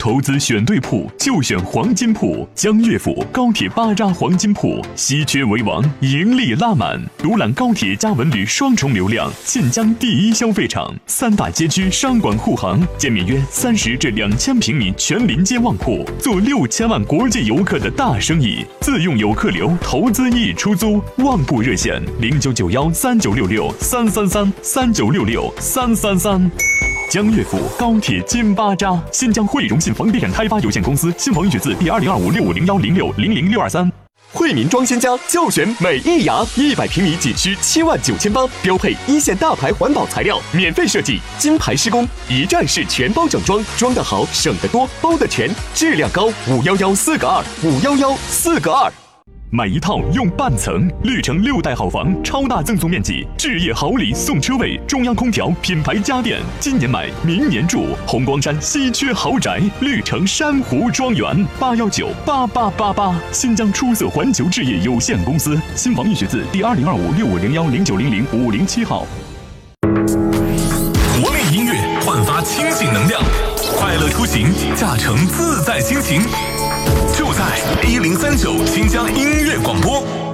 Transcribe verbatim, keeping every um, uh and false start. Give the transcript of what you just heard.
投资选对铺就选黄金铺，江悦府高铁巴扎黄金铺，稀缺为王，盈利拉满。独揽高铁加文旅双重流量，晋江第一消费场，三大街区商管护航，建面约三十至两千平米全临街旺铺，做六千万国际游客的大生意。自用游客流，投资易出租，旺铺热线零九九幺三九六六三三三三九六六三三三。江悦府高铁金巴扎，新疆汇荣信房地产开发有限公司，新房预取自第二零二五六五零幺零六零零六二三。 惠民装新家就选美益牙，一百平米仅需七万九千八，标配一线大牌环保材料，免费设计，金牌施工，一站式全包整装，装得好，省得多，包得全，质量高。五幺幺四个二，五幺幺四个二。 买一套用半层，绿城六代好房，超大赠送面积，置业好礼送车位，中央空调，品牌家电，今年买，明年住。红光山稀缺豪宅，绿城珊瑚庄园，八幺九八八八八。新疆出色环球置业有限公司，新房预取自第二零二五六五零幺零九零零五零七号。 活力音乐焕发清醒能量，快乐出行，驾乘自在心情。就在一零三九新疆音乐广播。